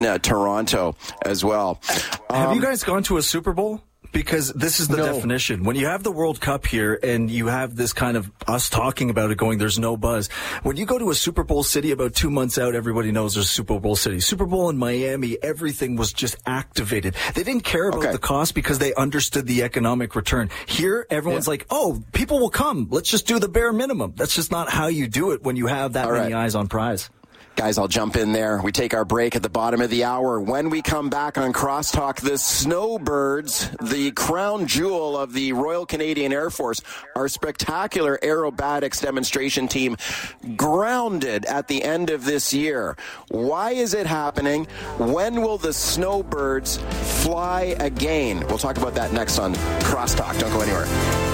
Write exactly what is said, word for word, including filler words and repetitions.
uh, Toronto as well. Um, Have you guys gone to a Super Bowl? Because this is the no. definition. When you have the World Cup here and you have this kind of us talking about it going, there's no buzz. When you go to a Super Bowl city about two months out, everybody knows there's a Super Bowl city. Super Bowl in Miami, everything was just activated. They didn't care about okay. the cost because they understood the economic return. Here, everyone's yeah. like, oh, people will come. Let's just do the bare minimum. That's just not how you do it when you have that All many right. eyes on prize. Guys, I'll jump in there. We take our break at the bottom of the hour. When we come back on Crosstalk, the Snowbirds, the crown jewel of the Royal Canadian Air Force, our spectacular aerobatics demonstration team, grounded at the end of this year. Why is it happening? When will the Snowbirds fly again? We'll talk about that next on Crosstalk. Don't go anywhere.